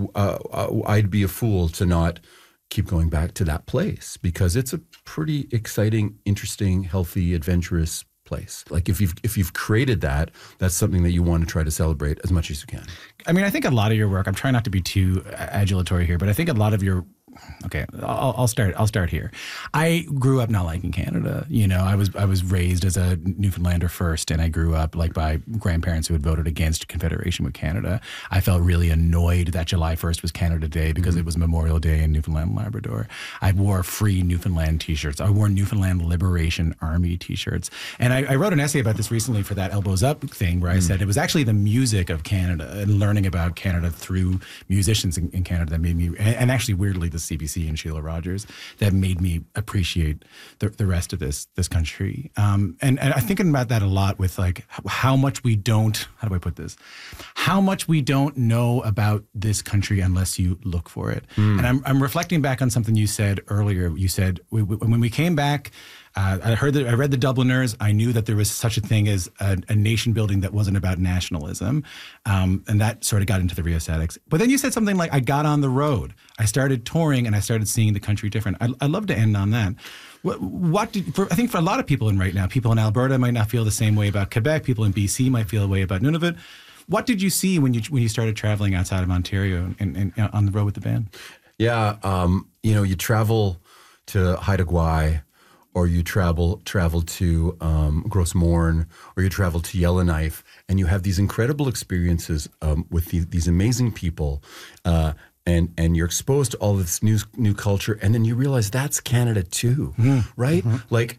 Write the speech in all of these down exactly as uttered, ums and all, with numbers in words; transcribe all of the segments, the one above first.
uh, uh, I'd be a fool to not keep going back to that place because it's a pretty exciting, interesting, healthy, adventurous place. Like if you've if you've created that, that's something that you want to try to celebrate as much as you can. I mean, I think a lot of your work, I'm trying not to be too adulatory here, but I think a lot of your Okay, I'll, I'll start. I'll start here. I grew up not liking Canada. You know, I was I was raised as a Newfoundlander first, and I grew up like by grandparents who had voted against Confederation with Canada. I felt really annoyed that July first was Canada Day because mm-hmm. it was Memorial Day in Newfoundland and Labrador. I wore free Newfoundland T-shirts. I wore Newfoundland Liberation Army T-shirts, and I, I wrote an essay about this recently for that Elbows Up thing, where I mm-hmm. said it was actually the music of Canada and learning about Canada through musicians in, in Canada that made me, and, and actually weirdly the C B C and Sheila Rogers, that made me appreciate the, the rest of this this country. Um, and, and I think about that a lot with like how much we don't, how do I put this? How much we don't know about this country unless you look for it. Mm. And I'm, I'm reflecting back on something you said earlier. You said we, we, when we came back, Uh, I heard that I read the Dubliners. I knew that there was such a thing as a, a nation building that wasn't about nationalism, um, and that sort of got into the rheostatics. But then you said something like, "I got on the road. I started touring, and I started seeing the country different." I, I'd love to end on that. What, what did, for, I think for a lot of people in right now, people in Alberta might not feel the same way about Quebec. People in B C might feel a way about Nunavut. What did you see when you when you started traveling outside of Ontario and, and, and on the road with the band? Yeah, um, you know, you travel to Haida Gwaii, or you travel travel to um, Gros Morne, or you travel to Yellowknife, and you have these incredible experiences um, with the, these amazing people, uh, and and you're exposed to all this new new culture, and then you realize that's Canada too, mm-hmm. right? Mm-hmm. Like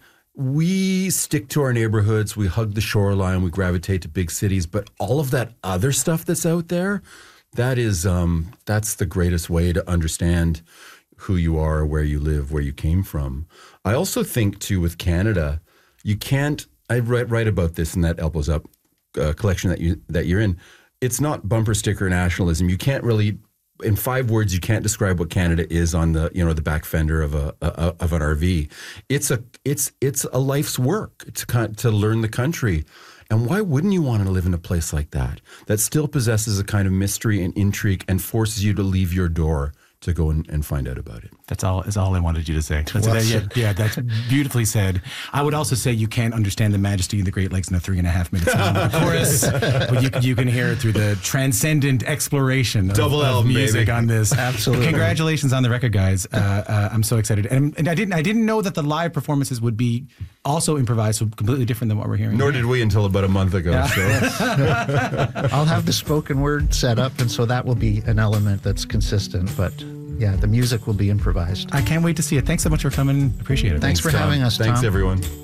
we stick to our neighborhoods, we hug the shoreline, we gravitate to big cities, but all of that other stuff that's out there, that is um, that's the greatest way to understand who you are, where you live, where you came from. I also think, too, with Canada, you can't, I write, write about this in that Elbows Up uh, collection that, you, that you're in. It's not bumper sticker nationalism. You can't really, in five words, you can't describe what Canada is on the, you know, the back fender of a, a of an R V. It's a, it's, it's a life's work to, to learn the country. And why wouldn't you want to live in a place like that, that still possesses a kind of mystery and intrigue and forces you to leave your door to go and, and find out about it? That's all is all I wanted you to say. That's well, yeah, yeah, that's beautifully said. I would also say you can't understand the majesty of the Great Lakes in a three and a half minute song with a chorus, but you, you can hear it through the transcendent exploration of, Double of album, music baby. on this. Absolutely. Congratulations on the record, guys. Uh, uh, I'm so excited. And, and I didn't I didn't know that the live performances would be also improvised, so completely different than what we're hearing. Nor did we until about a month ago. Yeah. So. I'll have the spoken word set up, and so that will be an element that's consistent, but yeah, the music will be improvised. I can't wait to see it. Thanks so much for coming. Appreciate it. Thanks, Thanks for Tom. having us, Tom. Thanks, everyone.